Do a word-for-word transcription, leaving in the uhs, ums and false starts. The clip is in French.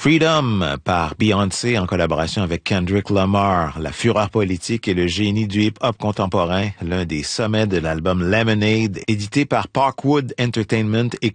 Freedom par Beyoncé en collaboration avec Kendrick Lamar, la fureur politique et le génie du hip-hop contemporain, l'un des sommets de l'album Lemonade, édité par Parkwood Entertainment et